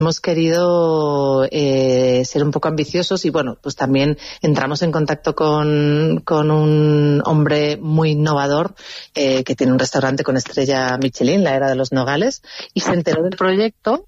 Hemos querido ser un poco ambiciosos y bueno, pues también entramos en contacto con un hombre muy innovador que tiene un restaurante con estrella Michelin, la Era de los Nogales, y se enteró del proyecto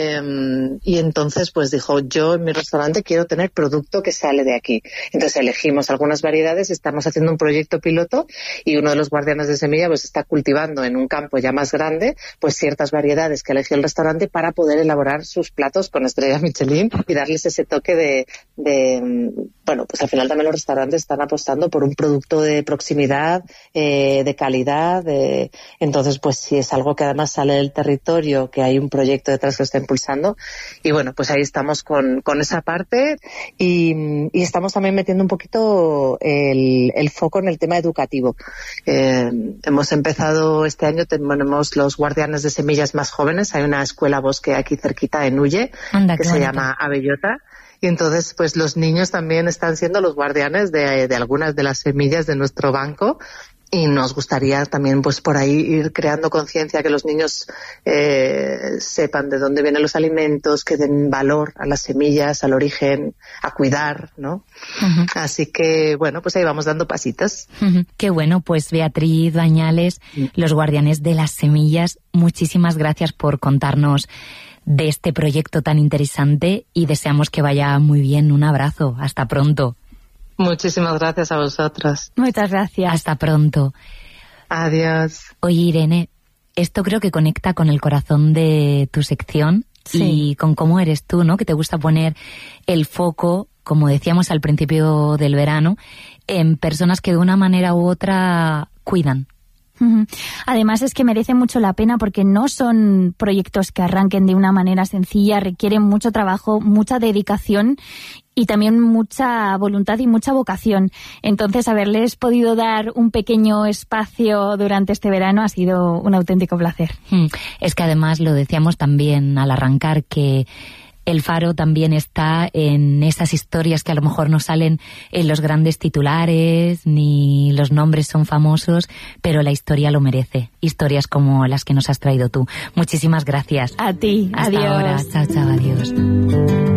y entonces pues dijo, yo en mi restaurante quiero tener producto que sale de aquí. Entonces elegimos algunas variedades, estamos haciendo un proyecto piloto y uno de los guardianes de semilla pues está cultivando en un campo ya más grande pues ciertas variedades que eligió el restaurante para poder elaborar sus platos con estrella Michelin y darles ese toque bueno, pues al final también los restaurantes están apostando por un producto de proximidad, de calidad, entonces pues sí es algo que además sale del territorio, que hay un proyecto detrás que lo está impulsando y bueno, pues ahí estamos con esa parte y estamos también metiendo un poquito el foco en el tema educativo. Hemos empezado este año, tenemos los guardianes de semillas más jóvenes, hay una escuela bosque aquí cerquita en Ulle, que se llama Abellota, y entonces pues los niños también están siendo los guardianes de algunas de las semillas de nuestro banco y nos gustaría también pues por ahí ir creando conciencia, que los niños sepan de dónde vienen los alimentos, que den valor a las semillas, al origen, a cuidar, ¿no? Uh-huh. Así que bueno, pues ahí vamos dando pasitos. Uh-huh. Qué bueno, pues Beatriz Bañales, los guardianes de las semillas, muchísimas gracias por contarnos de este proyecto tan interesante y deseamos que vaya muy bien. Un abrazo, hasta pronto. Muchísimas gracias a vosotros. Muchas gracias. Hasta pronto. Adiós. Oye, Irene, esto creo que conecta con el corazón de tu sección y con cómo eres tú, ¿no? Que te gusta poner el foco, como decíamos al principio del verano, en personas que de una manera u otra cuidan. Además es que merece mucho la pena porque no son proyectos que arranquen de una manera sencilla, requieren mucho trabajo, mucha dedicación y también mucha voluntad y mucha vocación. Entonces, haberles podido dar un pequeño espacio durante este verano ha sido un auténtico placer. Es que además lo decíamos también al arrancar, que El Faro también está en esas historias que a lo mejor no salen en los grandes titulares, ni los nombres son famosos, pero la historia lo merece. Historias como las que nos has traído tú. Muchísimas gracias. A ti. Hasta adiós. ahora. Chao, chao, adiós.